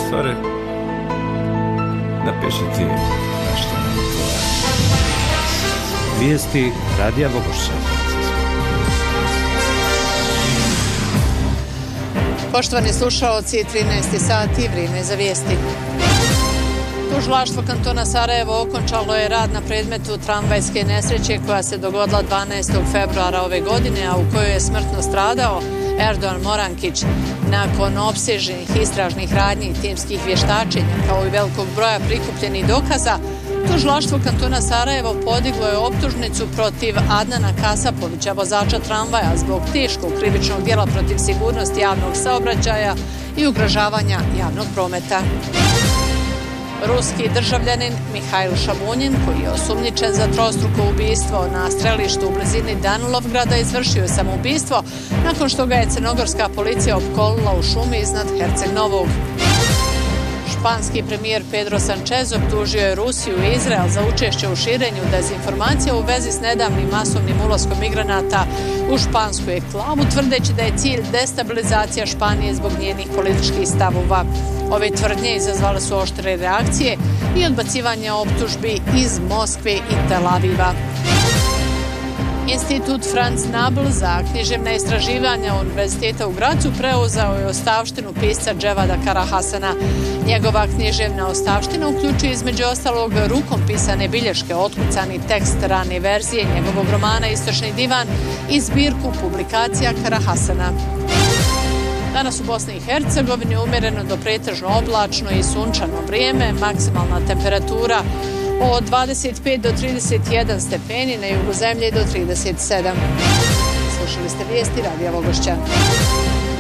ostvare, napiši ti nešto na to. Vijesti Radija Vogošća. Poštovani slušaoci, 13. sati, vrijeme za vijesti. Tužilaštvo kantona Sarajevo okončalo je rad na predmetu tramvajske nesreće koja se dogodila 12. februara ove godine, a u kojoj je smrtno stradao Erdogan Morankić. Nakon opsežnih istražnih radnji i timskih vještačenja, kao i velikog broja prikupljenih dokaza, Tužilaštvo kantona Sarajevo podiglo je optužnicu protiv Adnana Kasapovića, vozača tramvaja, zbog teškog krivičnog djela protiv sigurnosti javnog saobraćaja i ugrožavanja javnog prometa. Ruski državljanin Mihajl Šabunjin, koji je osumnjičen za trostruko ubistvo na strelištu u blizini Danilovgrada, izvršio je samoubistvo nakon što ga je crnogorska policija opkolila u šumi iznad Herceg Novog. Španski premijer Pedro Sanchez optužio je Rusiju i Izrael za učešće u širenju dezinformacija u vezi s nedavnim masovnim ulaskom migranata u špansku enklavu, tvrdeći da je cilj destabilizacija Španije zbog njenih političkih stavova. Ove tvrdnje izazvale su oštre reakcije i odbacivanje optužbi iz Moskve i Tel Aviva. Institut Franz Nabl za književna istraživanja Univerziteta u Gracu preuzeo je ostavštinu pisca Dževada Karahasana. Njegova književna ostavština uključuje između ostalog rukom pisane bilješke, otkucani tekst rane verzije njegovog romana Istočni divan i zbirku publikacija Karahasana. Danas u Bosni i Hercegovini umjereno do pretežno oblačno i sunčano vrijeme, maksimalna temperatura od 25 do 31 stepeni, na jugu zemlje do 37. Slušali ste vijesti Radija Vogošća.